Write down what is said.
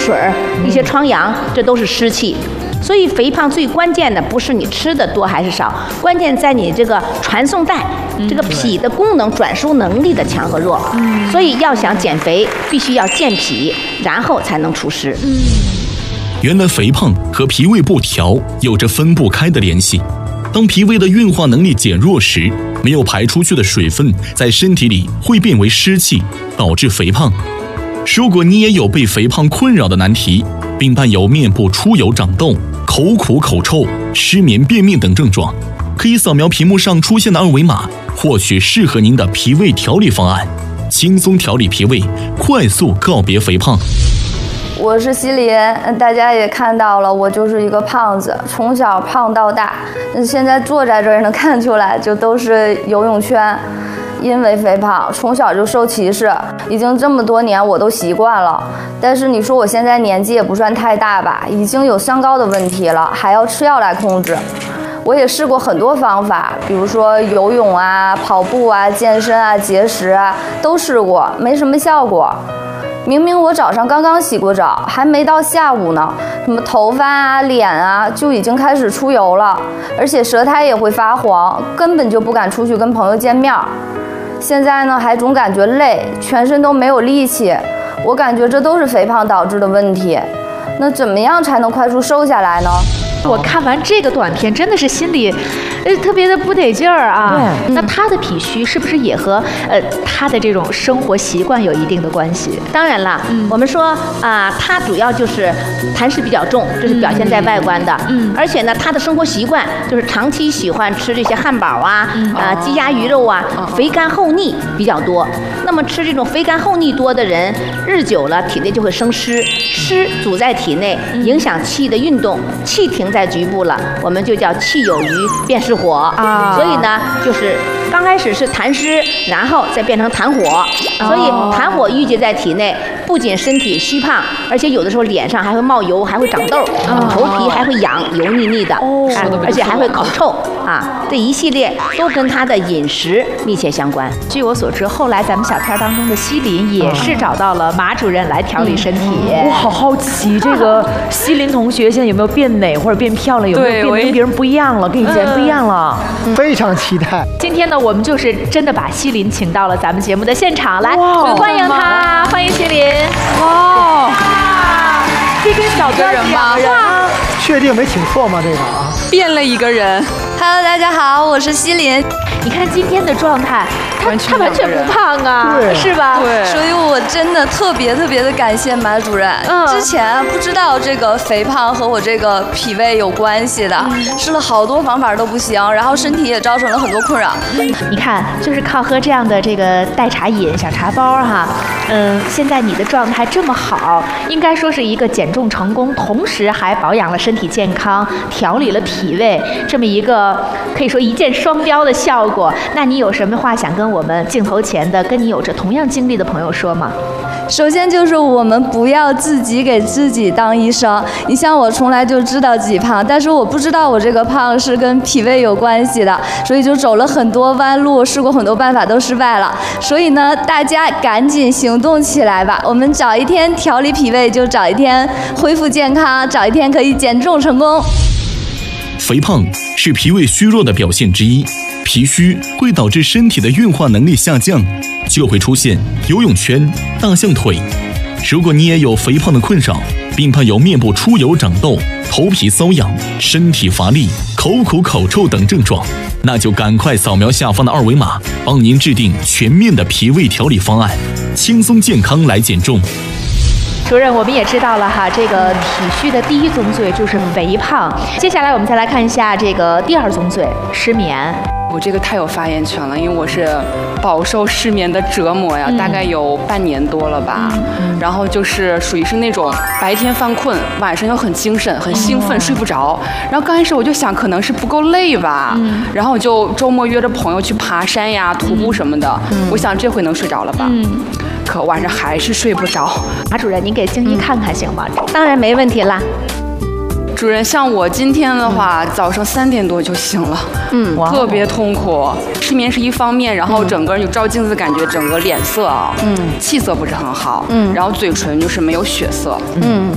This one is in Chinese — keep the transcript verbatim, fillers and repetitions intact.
水、一些疮疡，这都是湿气。所以肥胖最关键的不是你吃的多还是少，关键在你这个传送带，这个脾的功能转输能力的强和弱。所以要想减肥，必须要健脾，然后才能除湿。 原来肥胖和脾胃不调有着分不开的联系。当脾胃的运化能力减弱时，没有排出去的水分在身体里会变为湿气，导致肥胖。如果你也有被肥胖困扰的难题，并伴有面部出油长痘、口苦口臭、失眠便秘等症状，可以扫描屏幕上出现的二维码，获取适合您的脾胃调理方案，轻松调理脾胃，快速告别肥胖。 我是西林，大家也看到了，我就是一个胖子，从小胖到大，现在坐在这儿能看出来，就都是游泳圈。因为肥胖，从小就受歧视，已经这么多年我都习惯了。但是你说我现在年纪也不算太大吧，已经有三高的问题了，还要吃药来控制。我也试过很多方法，比如说游泳啊、跑步啊、健身啊、节食啊，都试过，没什么效果。明明我早上刚刚洗过澡，还没到下午呢，什么头发啊、脸啊就已经开始出油了，而且舌苔也会发黄，根本就不敢出去跟朋友见面。现在呢，还总感觉累，全身都没有力气，我感觉这都是肥胖导致的问题。那怎么样才能快速瘦下来呢？ 我看完这个短片，真的是心里，呃，特别的不得劲儿啊。对，那他的脾虚是不是也和呃他的这种生活习惯有一定的关系？ 当然了，嗯、我们说啊、呃，他主要就是痰湿比较重，这是表现在外观的。嗯，而且呢，他的生活习惯就是长期喜欢吃这些汉堡啊、嗯、啊鸡鸭鱼肉啊，哦、肥甘厚腻比较多。那么吃这种肥甘厚腻多的人，日久了体内就会生湿，湿阻在体内，影响气的运动，气停在局部了，我们就叫气有余便失火啊。所以呢，就是刚开始是痰湿，然后再变成痰火，所以痰火郁结在体内，不仅身体虚胖，而且有的时候脸上还会冒油，还会长痘，头皮还会痒，油腻腻的，而且还会口臭啊。这一系列都跟他的饮食密切相关。 据我所知，后来咱们小片当中的西林也是找到了马主任来调理身体。 我好好奇，这个西林同学现在有没有变美或者变漂亮？有没有变得跟别人不一样了？跟以前不一样了？ 非常期待。 今天呢，我们就是真的把西林请到了咱们节目的现场来，欢迎他，欢迎西林。哇，这跟小哥一样啊！ 确定没请错吗？这个啊， 变了一个人。 Hello， 大家好，我是西林。 你看今天的状态，他他完全不胖啊，是吧？ 对， 所以我真的特别特别的感谢马主任。嗯，之前不知道这个肥胖和我这个脾胃有关系的，嗯、试了好多方法都不行，然后身体也造成了很多困扰。 你看，就是靠喝这样的这个代茶饮、小茶包哈，嗯，现在你的状态这么好，应该说是一个减重成功，同时还保养了身体健康，调理了脾胃，这么一个可以说一箭双雕的效果。那你有什么话想跟我们镜头前的跟你有着同样经历的朋友说吗？ 首先就是我们不要自己给自己当医生。你像我从来就知道自己胖，但是我不知道我这个胖是跟脾胃有关系的，所以就走了很多弯路，试过很多办法都失败了。所以呢，大家赶紧行动起来吧！我们早一天调理脾胃，就早一天恢复健康，早一天可以减重成功。 肥胖是脾胃虚弱的表现之一，脾虚会导致身体的运化能力下降，就会出现游泳圈、大象腿。如果你也有肥胖的困扰，并伴有面部出油长痘、头皮瘙痒、身体乏力、口苦口臭等症状，那就赶快扫描下方的二维码，帮您制定全面的脾胃调理方案，轻松健康来减重。 主任，我们也知道了哈，这个体虚的第一宗罪就是肥胖。接下来我们再来看一下这个第二宗罪，失眠。 我这个太有发言权了，因为我是饱受失眠的折磨呀，嗯、大概有半年多了吧。嗯、然后就是属于是那种白天犯困，晚上又很精神、很兴奋，嗯、睡不着。然后刚开始我就想，可能是不够累吧，嗯、然后我就周末约着朋友去爬山呀、徒步什么的。嗯、我想这回能睡着了吧。嗯可晚上还是睡不着。 马主任，您给静怡看看行吗？ 嗯、当然没问题啦。 主任，像我今天的话，嗯、早上三点多就醒了，嗯，特别痛苦。失眠是一方面，然后整个人就照镜子，感觉整个脸色啊，嗯，气色不是很好，嗯，然后嘴唇就是没有血色，嗯。